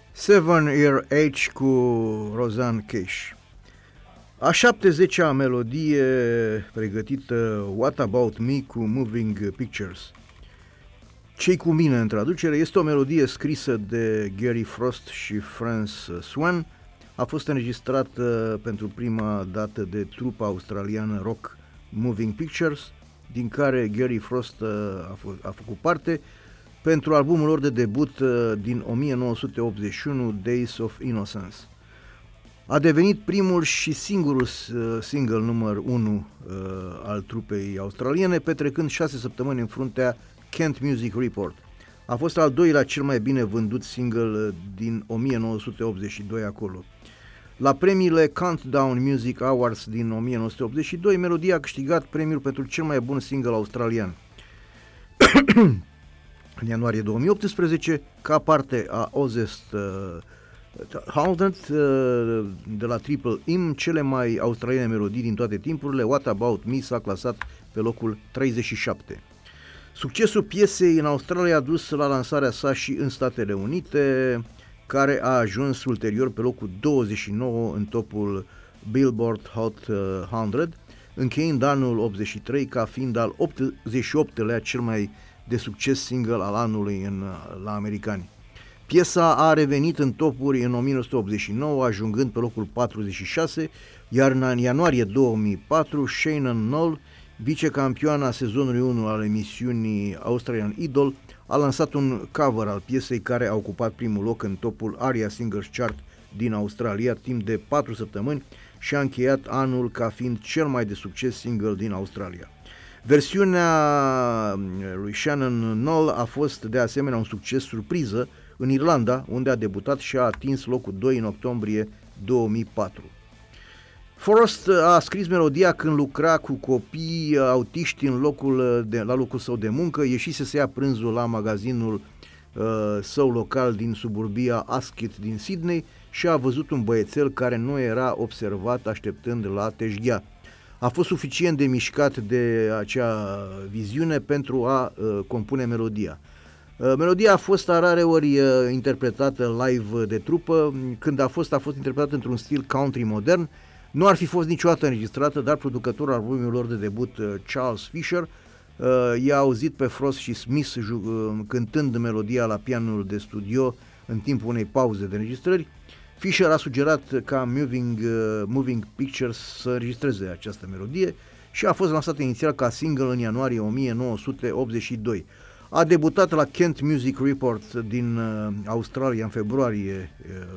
Seven Year Age cu Rosanne Cash. A 70-a melodie pregătită What About Me cu Moving Pictures. Ce-i cu mine în traducere este o melodie scrisă de Gary Frost și Franz Swan. A fost înregistrată pentru prima dată de trupa australiană rock Moving Pictures, din care Gary Frost a făcut parte, pentru albumul lor de debut din 1981, Days of Innocence. A devenit primul și singurul single număr 1 al trupei australiene, petrecând 6 săptămâni în fruntea Kent Music Report. A fost al doilea cel mai bine vândut single din 1982 acolo. La premiile Countdown Music Awards din 1982, melodia a câștigat premiul pentru cel mai bun single australian. În ianuarie 2018, ca parte a Ozest 100 de la Triple M, cele mai australiene melodii din toate timpurile, What About Me s-a clasat pe locul 37. Succesul piesei în Australia a dus la lansarea sa și în Statele Unite, care a ajuns ulterior pe locul 29 în topul Billboard Hot 100, încheind anul 83 ca fiind al 88-lea cel mai de succes single al anului la americani. Piesa a revenit în topuri în 1989, ajungând pe locul 46, iar în ianuarie 2004, Shannon Noll, vicecampioana sezonului 1 al emisiunii Australian Idol, a lansat un cover al piesei care a ocupat primul loc în topul ARIA Singles Chart din Australia timp de 4 săptămâni și a încheiat anul ca fiind cel mai de succes single din Australia. Versiunea lui Shannon Noll a fost de asemenea un succes surpriză în Irlanda, unde a debutat și a atins locul 2 în octombrie 2004. Frost a scris melodia când lucra cu copii autiști la locul său de muncă, ieșise să ia prânzul la magazinul său local din suburbia Ascot din Sydney și a văzut un băiețel care nu era observat așteptând la teșghea. A fost suficient de mișcat de acea viziune pentru a compune melodia. Melodia a fost a rare ori interpretată live de trupă. Când a fost interpretată într-un stil country modern. Nu ar fi fost niciodată înregistrată, dar producătorul albumului lor de debut, Charles Fisher, i-a auzit pe Frost și Smith cântând melodia la pianul de studio în timpul unei pauze de înregistrări. Fisher a sugerat ca Moving Pictures să înregistreze această melodie și a fost lansată inițial ca single în ianuarie 1982. A debutat la Kent Music Report din Australia în februarie